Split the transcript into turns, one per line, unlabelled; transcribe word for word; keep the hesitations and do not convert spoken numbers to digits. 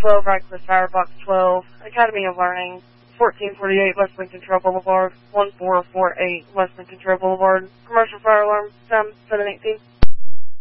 twelve, Radcliffe Tower, Box twelve, Academy of Learning, fourteen forty-eight West Lincoln Trail Boulevard, one four four eight West Lincoln Trail Boulevard. Commercial fire alarm, time seven eighteen.